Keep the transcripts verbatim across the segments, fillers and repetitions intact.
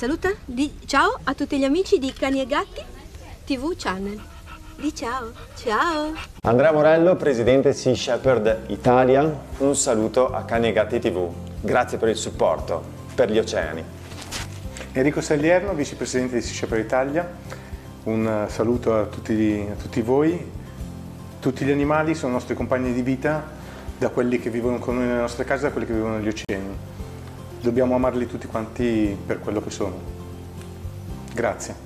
saluta, di ciao a tutti gli amici di Cani e Gatti tivù Channel. Di ciao, ciao. Andrea Morello, presidente Sea Shepherd Italia, un saluto a Cani e Gatti tivù. Grazie per il supporto, per gli oceani. Enrico Saglierno, vicepresidente di Sea Shepherd Italia, un saluto a tutti, a tutti voi. Tutti gli animali sono nostri compagni di vita, da quelli che vivono con noi nelle nostre case, da quelli che vivono negli oceani. Dobbiamo amarli tutti quanti per quello che sono. Grazie.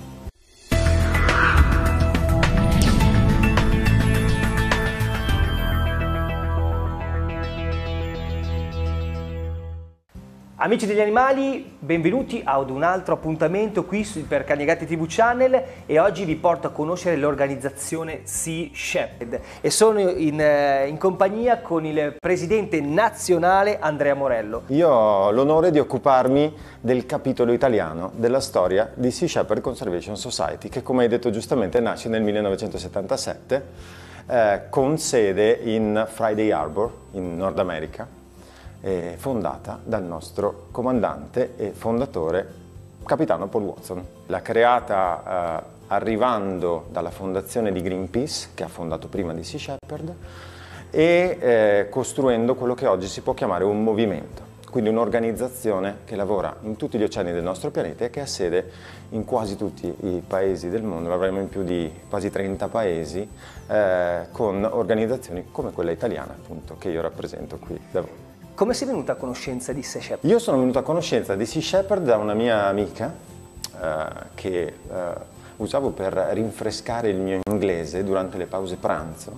Amici degli animali, benvenuti ad un altro appuntamento qui per Cani e Gatti tivù Channel, e oggi vi porto a conoscere l'organizzazione Sea Shepherd e sono in, in compagnia con il presidente nazionale Andrea Morello. Io ho l'onore di occuparmi del capitolo italiano della storia di Sea Shepherd Conservation Society, che, come hai detto giustamente, nasce nel millenovecentosettantasette eh, con sede in Friday Harbor in Nord America, fondata dal nostro comandante e fondatore, capitano Paul Watson. L'ha creata eh, arrivando dalla fondazione di Greenpeace, che ha fondato prima di Sea Shepherd, e eh, costruendo quello che oggi si può chiamare un movimento, quindi un'organizzazione che lavora in tutti gli oceani del nostro pianeta e che ha sede in quasi tutti i paesi del mondo. Avremo in più di quasi trenta paesi, eh, con organizzazioni come quella italiana, appunto, che io rappresento qui da voi. Come sei venuta a conoscenza di Sea Shepherd? Io sono venuto a conoscenza di Sea Shepherd da una mia amica eh, che eh, usavo per rinfrescare il mio inglese durante le pause pranzo,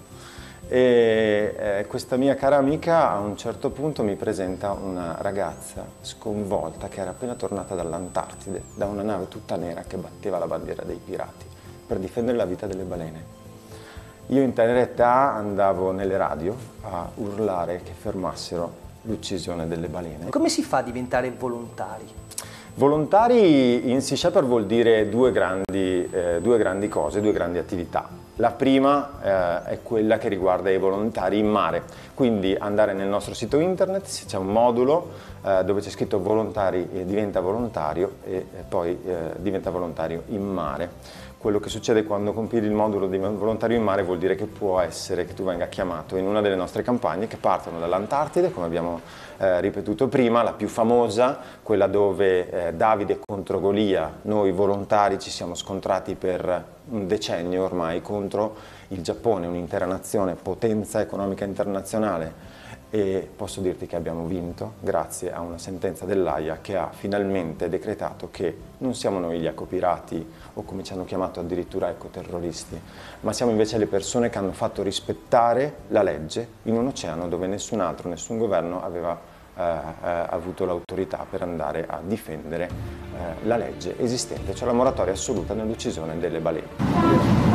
e eh, questa mia cara amica a un certo punto mi presenta una ragazza sconvolta che era appena tornata dall'Antartide, da una nave tutta nera che batteva la bandiera dei pirati per difendere la vita delle balene. Io in tenera età andavo nelle radio a urlare che fermassero l'uccisione delle balene. Come si fa a diventare volontari? Volontari in Sea Shepherd vuol dire due grandi, eh, due grandi cose, due grandi attività. La prima eh, è quella che riguarda i volontari in mare, quindi andare nel nostro sito internet, c'è un modulo eh, dove c'è scritto volontari e diventa volontario, e, e poi eh, diventa volontario in mare. Quello che succede quando compili il modulo di volontario in mare vuol dire che può essere che tu venga chiamato in una delle nostre campagne che partono dall'Antartide, come abbiamo eh, ripetuto prima, la più famosa, quella dove eh, Davide contro Golia, noi volontari ci siamo scontrati per un decennio ormai contro il Giappone, un'intera nazione, potenza economica internazionale. E posso dirti che abbiamo vinto grazie a una sentenza dell'Aia che ha finalmente decretato che non siamo noi gli ecopirati, o come ci hanno chiamato addirittura ecoterroristi, ma siamo invece le persone che hanno fatto rispettare la legge in un oceano dove nessun altro, nessun governo aveva eh, eh, avuto l'autorità per andare a difendere eh, la legge esistente, cioè la moratoria assoluta nell'uccisione delle balene.